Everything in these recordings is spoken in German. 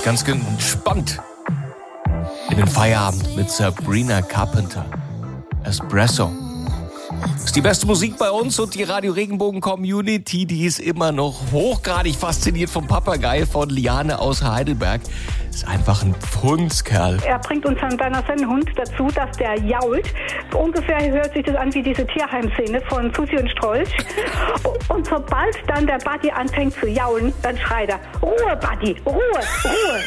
ganz entspannt in den Feierabend mit Sabrina Carpenter. Espresso. Das ist die beste Musik bei uns und die Radio Regenbogen Community, die ist immer noch hochgradig fasziniert vom Papagei von Liane aus Heidelberg. Ist einfach ein Pfundskerl. Er bringt uns dann seiner Hund dazu, dass der jault. Ungefähr hört sich das an wie diese Tierheimszene von Susi und Strolch. Und sobald dann der Buddy anfängt zu jaulen, dann schreit er: Ruhe, Buddy, Ruhe, Ruhe.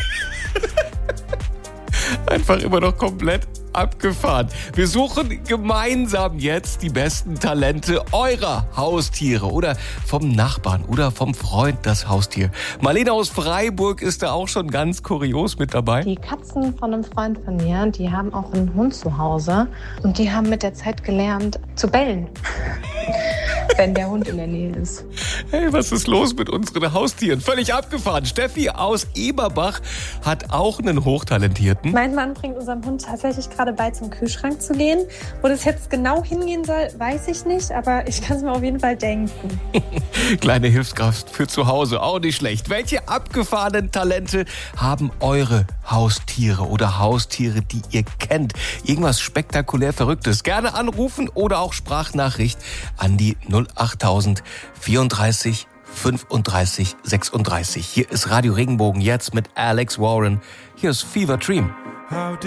Einfach immer noch komplett abgefahren. Wir suchen gemeinsam jetzt die besten Talente eurer Haustiere oder vom Nachbarn oder vom Freund das Haustier. Marlene aus Freiburg ist da auch schon ganz kurios mit dabei. Die Katzen von einem Freund von mir, die haben auch einen Hund zu Hause und die haben mit der Zeit gelernt zu bellen, wenn der Hund in der Nähe ist. Hey, was ist los mit unseren Haustieren? Völlig abgefahren. Steffi aus Eberbach hat auch einen Hochtalentierten. Mein Mann bringt unserem Hund tatsächlich gerade bei, zum Kühlschrank zu gehen. Wo das jetzt genau hingehen soll, weiß ich nicht, aber ich kann es mir auf jeden Fall denken. Kleine Hilfskraft für zu Hause, auch nicht schlecht. Welche abgefahrenen Talente haben eure Haustiere oder Haustiere, die ihr kennt? Irgendwas spektakulär Verrücktes. Gerne anrufen oder auch Sprachnachricht an die 08000 34 35 36. Hier ist Radio Regenbogen jetzt mit Alex Warren. Hier ist Fever Dream.